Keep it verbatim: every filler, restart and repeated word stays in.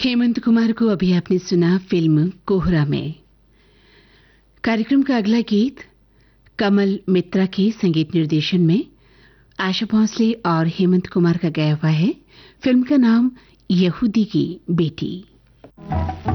हेमंत कुमार को अभी आपने सुना फिल्म कोहरा में। कार्यक्रम का अगला गीत कमल मित्रा के संगीत निर्देशन में आशा भोसले और हेमंत कुमार का गाया हुआ है। फिल्म का नाम यहूदी की बेटी।